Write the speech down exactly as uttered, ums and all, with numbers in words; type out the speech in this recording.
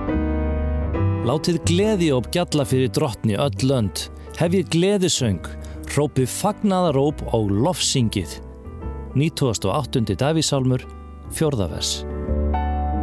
Látið gleðióp gjalla fyrir drottni öll lönd, hefjið gleðisöng, hrópið fagnaðaróp og lofsyngið. nítugasta og áttundi Davíðssálmur, fjórða vers.